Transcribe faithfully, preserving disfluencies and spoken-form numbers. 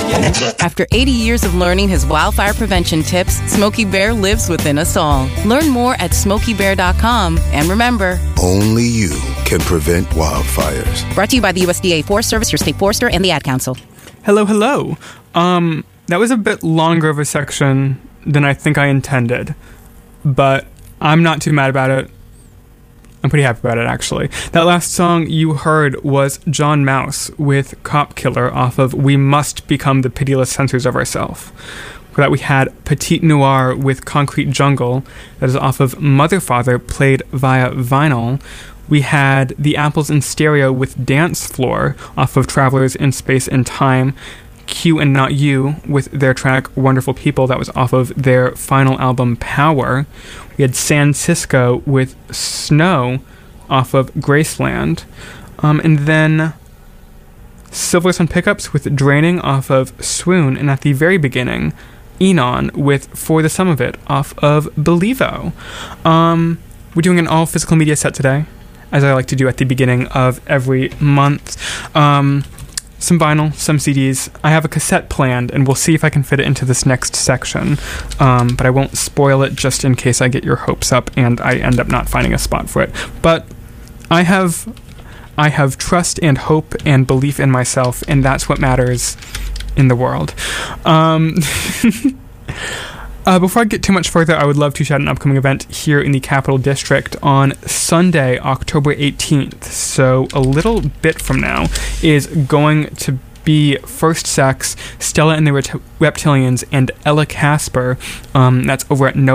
After eighty years of learning his wildfire prevention tips, Smokey Bear lives within us all. Learn more at smokey bear dot com. And remember, only you can prevent wildfires. Brought to you by the U S D A Forest Service, your state forester, and the Ad Council. Hello, hello. Um, that was a bit longer of a section than I think I intended, but I'm not too mad about it. I'm pretty happy about it, actually. That last song you heard was John Mouse with Cop Killer off of We Must Become the Pitiless Censors of Ourself. For that, we had Petite Noir with Concrete Jungle, that is off of Mother Father, played via vinyl. We had The Apples in Stereo with Dance Floor off of Travelers in Space and Time. Q and Not You with their track Wonderful People, that was off of their final album Power. We had San Cisco with Snow off of Graceland. Um, and then Silver Sun Pickups with Draining off of Swoon. And at the very beginning, Enon with For the Sum of It off of Believo. Um, we're doing an all physical media set today, as I like to do at the beginning of every month. Um... Some vinyl, some C Ds. I have a cassette planned, and we'll see if I can fit it into this next section. Um, but I won't spoil it just in case I get your hopes up and I end up not finding a spot for it. But I have, I have trust and hope and belief in myself, and that's what matters in the world. Um... Uh, before I get too much further, I would love to shout an upcoming event here in the Capital District on Sunday, October eighteenth. So a little bit from now is going to be First Sex, Stella and the Ret- Reptilians, and Ella Casper. Um, that's over at No